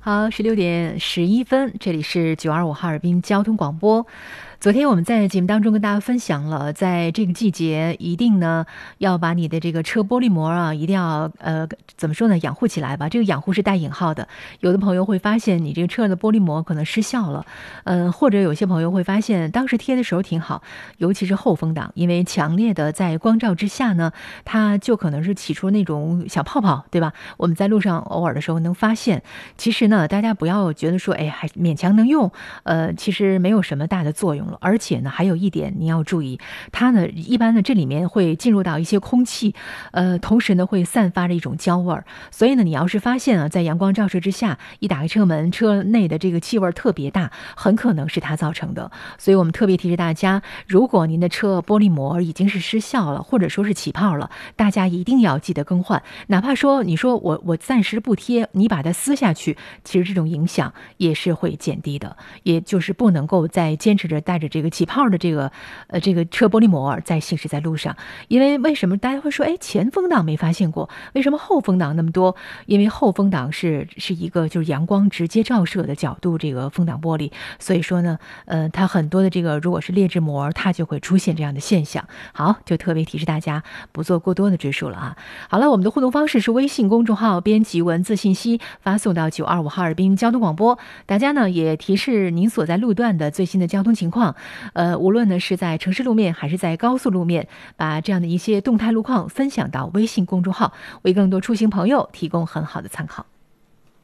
好，16点11分，这里是925哈尔滨交通广播。昨天我们在节目当中跟大家分享了，在这个季节一定呢要把你的这个车玻璃膜啊，一定要怎么说呢，养护起来吧。这个养护是带引号的。有的朋友会发现你这个车的玻璃膜可能失效了，或者有些朋友会发现当时贴的时候挺好，尤其是后风挡，因为强烈的在光照之下呢，它就可能是起出那种小泡泡，对吧？我们在路上偶尔的时候能发现。其实呢，大家不要觉得说，哎，还勉强能用，其实没有什么大的作用了。而且呢，还有一点你要注意，它呢，一般呢这里面会进入到一些空气，同时呢会散发着一种焦味儿。所以呢，你要是发现啊，在阳光照射之下，一打开车门，车内的这个气味特别大，很可能是它造成的。所以我们特别提示大家，如果您的车玻璃膜已经是失效了，或者说是起泡了，大家一定要记得更换。哪怕说你说我暂时不贴，你把它撕下去，其实这种影响也是会减低的，也就是不能够再坚持着带着这个起泡的这个车玻璃膜在行驶在路上。因为为什么大家会说，哎，前风挡没发现过，为什么后风挡那么多？因为后风挡是一个就是阳光直接照射的角度，这个风挡玻璃，所以说呢，它很多的这个如果是劣质膜，它就会出现这样的现象。好，就特别提示大家不做过多的赘述了啊。好了，我们的互动方式是微信公众号编辑文字信息发送到925哈尔滨交通广播。大家呢也提示您所在路段的最新的交通情况，无论呢是在城市路面还是在高速路面，把这样的一些动态路况分享到微信公众号，为更多出行朋友提供很好的参考。